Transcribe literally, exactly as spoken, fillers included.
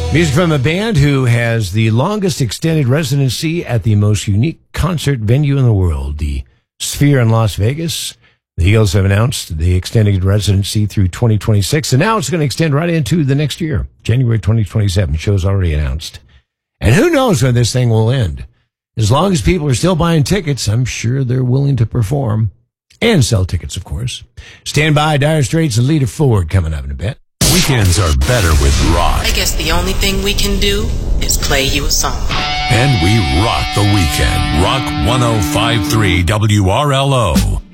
Music from a band who has the longest extended residency at the most unique concert venue in the world, the Sphere in Las Vegas. The Eagles have announced the extended residency through twenty twenty-six, and now it's going to extend right into the next year, January twenty twenty-seven. Show's already announced. And who knows when this thing will end. As long as people are still buying tickets, I'm sure they're willing to perform. And sell tickets, of course. Stand by, Dire Straits and Lita Ford coming up in a bit. Weekends are better with rock. I guess the only thing we can do is play you a song. And we rock the weekend. Rock one oh five point three W R L O.